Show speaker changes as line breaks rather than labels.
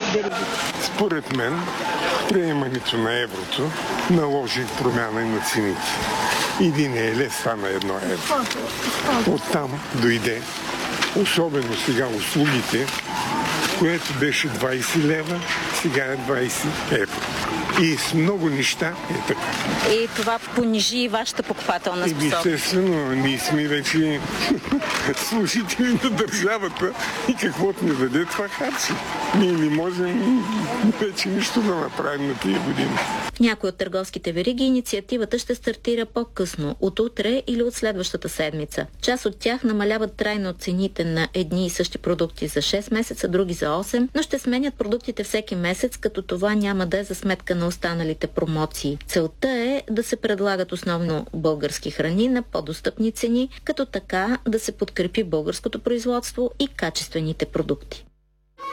веригите?
Според мен, приемането на еврото наложи промяна и на цените. 1 лев стана 1 евро. Оттам дойде, особено сега услугите, което беше 20 лева, сега е 20 евро. И с много неща е така.
И това понижи вашата покупателна способност.
Естествено, ние сме вече служители на държавата и каквото ни даде, това харчи. Ние не можем вече нищо да направим на тия години.
В някои от търговските вериги инициативата ще стартира по-късно, от утре или от следващата седмица. Част от тях намаляват трайно цените на едни и същи продукти за 6 месеца, други за 8, но ще сменят продуктите всеки месец, като това няма да е за сметка на останалите промоции. Целта е да се предлагат основно български храни на по-достъпни цени, като така да се подкрепи българското производство и качествените продукти.